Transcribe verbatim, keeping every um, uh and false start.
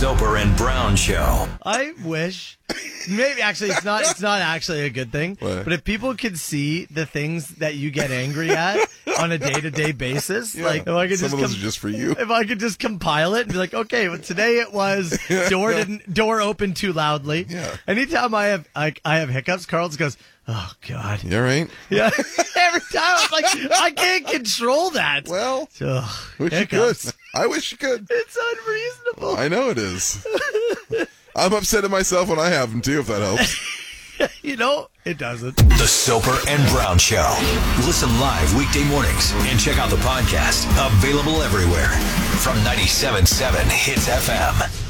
Soper and Brown Show. I wish, maybe actually it's not. It's not actually a good thing. What? But if people could see the things that you get angry at on a day to day basis, Yeah. like if I could Some just of those com- are just for you. If I could just compile it and be like, okay, well today it was door didn't door opened too loudly. Yeah. Anytime I have I, I have hiccups, Carl just goes, oh God. You all right? Yeah. Every time I was like, I can't control that. Well, Ugh, wish hiccups. you could. I wish you could. It's unreasonable. I know it is. I'm upset at myself when I have them, too, if that helps. You know, it doesn't. The Soper and Brown Show. Listen live weekday mornings and check out the podcast. Available everywhere. From ninety-seven point seven Hits F M.